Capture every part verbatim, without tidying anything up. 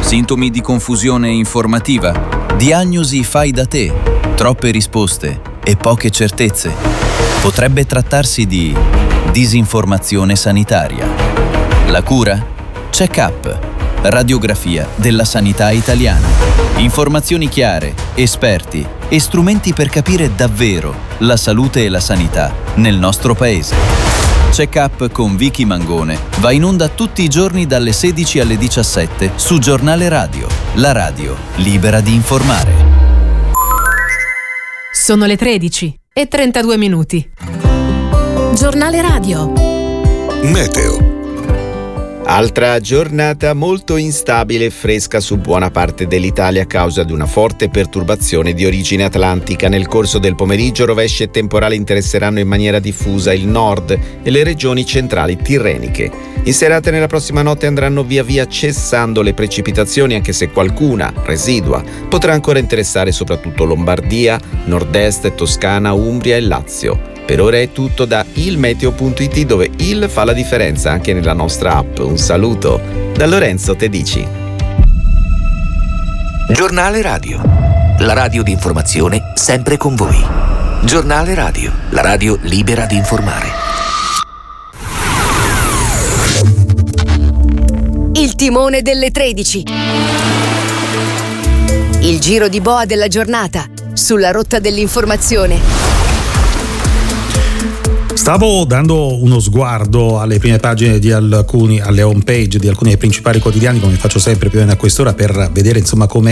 Sintomi di confusione informativa? Diagnosi fai da te? Troppe risposte e poche certezze? Potrebbe trattarsi di disinformazione sanitaria. La cura? Check-up. Radiografia della sanità italiana. Informazioni chiare, esperti e strumenti per capire davvero la salute e la sanità nel nostro paese. Check-up con Vicky Mangone va in onda tutti i giorni dalle sedici alle diciassette su Giornale Radio, la radio libera di informare. Sono le tredici e trentadue minuti. Giornale Radio. Meteo. Altra giornata molto instabile e fresca su buona parte dell'Italia a causa di una forte perturbazione di origine atlantica. Nel corso del pomeriggio rovesci e temporali interesseranno in maniera diffusa il nord e le regioni centrali tirreniche. In serata e nella prossima notte andranno via via cessando le precipitazioni, anche se qualcuna, residua, potrà ancora interessare soprattutto Lombardia, nord-est, Toscana, Umbria e Lazio. Per ora è tutto da ilmeteo punto it, dove il fa la differenza anche nella nostra app. Un saluto da Lorenzo Tedici. Giornale Radio, la radio di informazione sempre con voi. Giornale Radio, la radio libera di informare. Il timone delle tredici. Il giro di boa della giornata sulla rotta dell'informazione. Stavo dando uno sguardo alle prime pagine di alcuni, alle home page di alcuni dei principali quotidiani, come faccio sempre più o meno a quest'ora, per vedere insomma com'è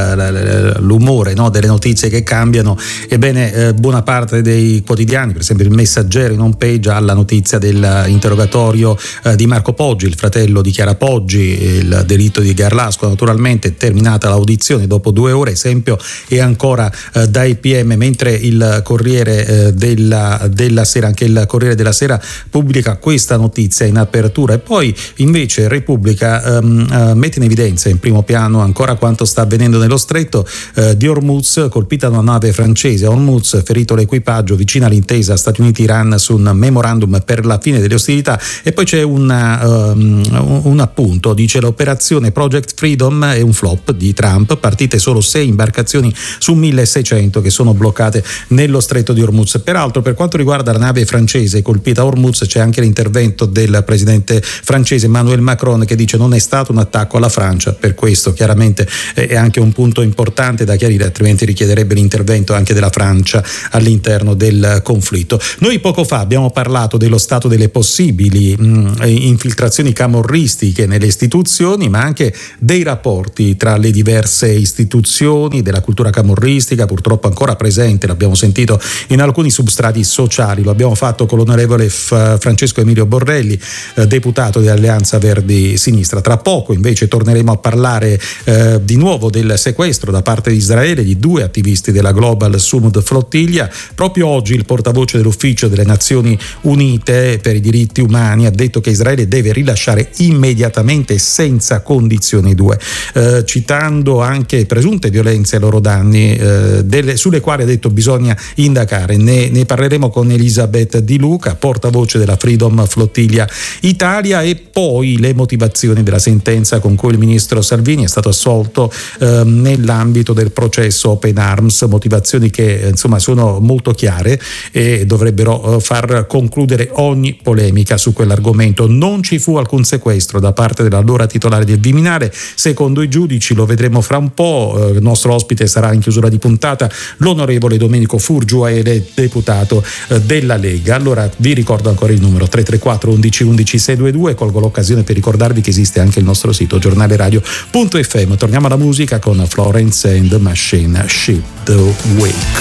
il, l'umore, no, delle notizie che cambiano. Ebbene, eh, buona parte dei quotidiani, per esempio il Messaggero in home page, ha la notizia dell'interrogatorio eh, di Marco Poggi, il fratello di Chiara Poggi, il delitto di Garlasco. Naturalmente terminata l'audizione dopo due ore, esempio è ancora eh, dai P M, mentre il Corriere eh, della, della Sera, anche il Corriere della Sera pubblica questa notizia in apertura. E poi invece Repubblica um, uh, mette in evidenza in primo piano ancora quanto sta avvenendo nello stretto uh, di Hormuz, colpita una nave francese a Hormuz, ferito l'equipaggio, vicina all'intesa Stati Uniti-Iran su un memorandum per la fine delle ostilità. E poi c'è una, um, un appunto, dice: l'operazione Project Freedom è un flop di Trump, partite solo sei imbarcazioni su milleseicento che sono bloccate nello stretto di Hormuz. Peraltro, per quanto riguarda la nave francese colpita a Hormuz, c'è anche l'intervento del presidente francese Emmanuel Macron, che dice non è stato un attacco alla Francia. Per questo chiaramente è anche un punto importante da chiarire, altrimenti richiederebbe l'intervento anche della Francia all'interno del conflitto. Noi poco fa abbiamo parlato dello stato delle possibili mh, infiltrazioni camorristiche nelle istituzioni, ma anche dei rapporti tra le diverse istituzioni, della cultura camorristica purtroppo ancora presente, l'abbiamo sentito in alcuni substrati sociali. Lo abbiamo fatto con l'onorevole F- Francesco Emilio Borrelli, eh, deputato di Alleanza Verdi Sinistra. Tra poco invece torneremo a parlare eh, di nuovo del sequestro da parte di Israele di due attivisti della Global Sumud Flottiglia. Proprio oggi il portavoce dell'Ufficio delle Nazioni Unite per i diritti umani ha detto che Israele deve rilasciare immediatamente senza condizioni due, eh, citando anche presunte violenze ai loro danni, eh, delle, sulle quali ha detto bisogna indagare. Ne, ne parleremo con Elisabeth Di Luca, portavoce della Freedom Flottiglia Italia. E poi le motivazioni della sentenza con cui il ministro Salvini è stato assolto eh, nell'ambito del processo Open Arms, motivazioni che insomma sono molto chiare e dovrebbero eh, far concludere ogni polemica su quell'argomento. Non ci fu alcun sequestro da parte dell'allora titolare del Viminale, secondo i giudici. Lo vedremo fra un po'. Eh, il nostro ospite sarà in chiusura di puntata l'onorevole Domenico Furgiuele, deputato eh, della Lega. Allora vi ricordo ancora il numero tre tre quattro undici undici seicentoventidue. Colgo l'occasione per ricordarvi che esiste anche il nostro sito giornale radio punto effe emme. Torniamo alla musica con Florence and the Machine, Ship the Wake.